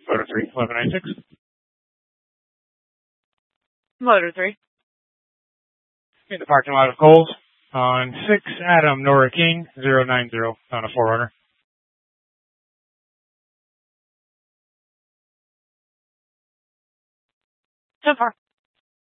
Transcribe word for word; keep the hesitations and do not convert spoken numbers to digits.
Motor three, eleven ninety-six. Motor three. In the parking lot of Kohl's on six Adam Nora King, zero nine zero on a four runner. So far.